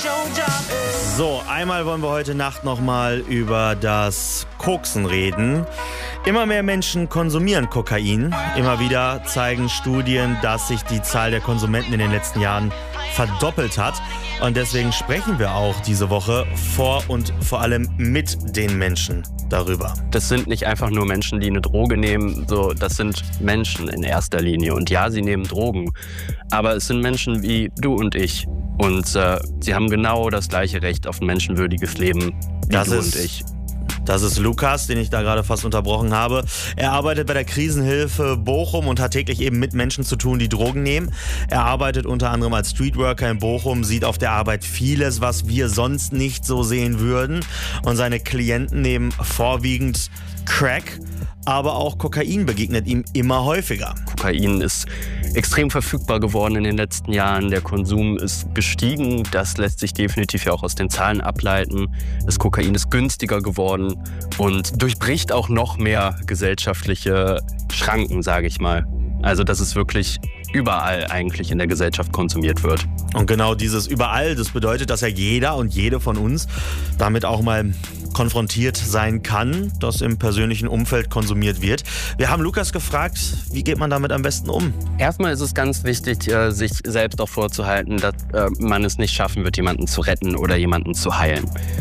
So, einmal wollen wir heute Nacht nochmal über das Koksen reden. Immer mehr Menschen konsumieren Kokain. Immer wieder zeigen Studien, dass sich die Zahl der Konsumenten in den letzten Jahren verdoppelt hat. Und deswegen sprechen wir auch diese Woche vor und vor allem mit den Menschen darüber. Das sind nicht einfach nur Menschen, die eine Droge nehmen, das sind Menschen in erster Linie. Und ja, sie nehmen Drogen, aber es sind Menschen wie du und ich. Und sie haben genau das gleiche Recht auf ein menschenwürdiges Leben wie du und ich. Das ist Lukas, den ich da gerade fast unterbrochen habe. Er arbeitet bei der Krisenhilfe Bochum und hat täglich eben mit Menschen zu tun, die Drogen nehmen. Er arbeitet unter anderem als Streetworker in Bochum, sieht auf der Arbeit vieles, was wir sonst nicht so sehen würden. Und seine Klienten nehmen vorwiegend Crack, aber auch Kokain begegnet ihm immer häufiger. Kokain ist extrem verfügbar geworden in den letzten Jahren. Der Konsum ist gestiegen. Das lässt sich definitiv ja auch aus den Zahlen ableiten. Das Kokain ist günstiger geworden und durchbricht auch noch mehr gesellschaftliche Schranken, sage ich mal. Also dass es wirklich überall eigentlich in der Gesellschaft konsumiert wird. Und genau dieses überall, das bedeutet, dass ja jeder und jede von uns damit auch mal konfrontiert sein kann, dass im persönlichen Umfeld konsumiert wird. Wir haben Lukas gefragt, wie geht man damit am besten um? Erstmal ist es ganz wichtig, sich selbst auch vorzuhalten, dass man es nicht schaffen wird, jemanden zu retten oder jemanden zu heilen.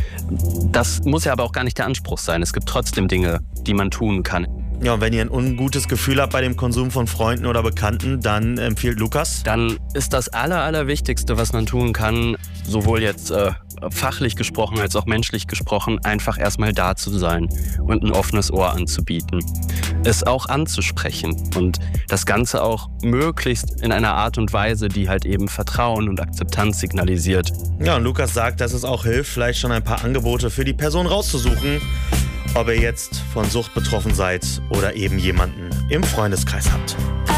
Das muss ja aber auch gar nicht der Anspruch sein. Es gibt trotzdem Dinge, die man tun kann. Ja, und wenn ihr ein ungutes Gefühl habt bei dem Konsum von Freunden oder Bekannten, dann empfiehlt Lukas? Dann ist das Allerwichtigste, was man tun kann, sowohl jetzt fachlich gesprochen als auch menschlich gesprochen, einfach erstmal da zu sein und ein offenes Ohr anzubieten. Es auch anzusprechen und das Ganze auch möglichst in einer Art und Weise, die halt eben Vertrauen und Akzeptanz signalisiert. Ja, und Lukas sagt, dass es auch hilft, vielleicht schon ein paar Angebote für die Person rauszusuchen, ob ihr jetzt von Sucht betroffen seid oder eben jemanden im Freundeskreis habt.